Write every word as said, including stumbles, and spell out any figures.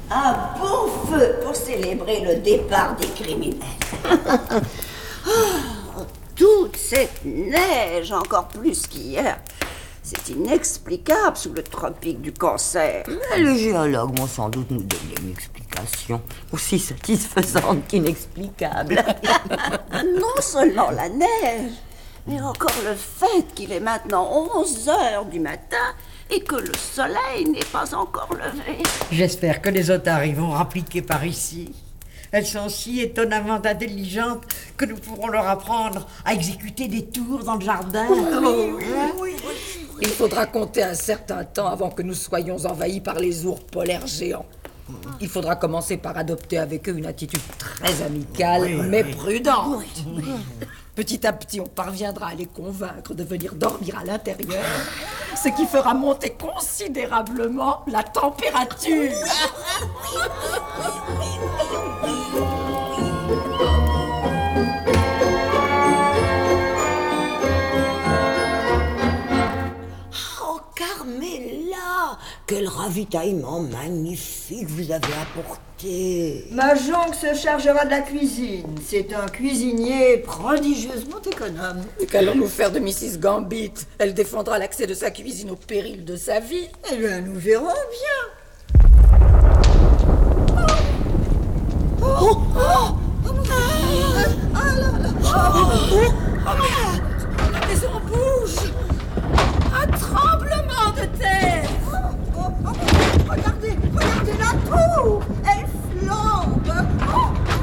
Un beau feu pour célébrer le départ des criminels. Oh, toute cette neige, encore plus qu'hier. C'est inexplicable sous le tropique du cancer. Mais les géologues vont sans doute nous donner une explication aussi satisfaisante qu'inexplicable. Non seulement la neige, mais encore le fait qu'il est maintenant onze heures du matin et que le soleil n'est pas encore levé. J'espère que les otaries vont rappliquer par ici. Elles sont si étonnamment intelligentes que nous pourrons leur apprendre à exécuter des tours dans le jardin. Oui, oui, oui. Il faudra compter un certain temps avant que nous soyons envahis par les ours polaires géants. Il faudra commencer par adopter avec eux une attitude très amicale, oui, mais oui. prudente. Oui. Petit à petit, on parviendra à les convaincre de venir dormir à l'intérieur, ce qui fera monter considérablement la température. Oh, Carmela, quel ravitaillement magnifique vous avez apporté. Ma jonque se chargera de la cuisine. C'est un cuisinier prodigieusement économe. Et qu'allons-nous faire de missus Gambit? Elle défendra l'accès de sa cuisine au péril de sa vie. Eh bien, nous verrons bien. Oh, oh, oh, oh, oh, oh, oh, oh, oh, oh, oh, oh, oh, oh,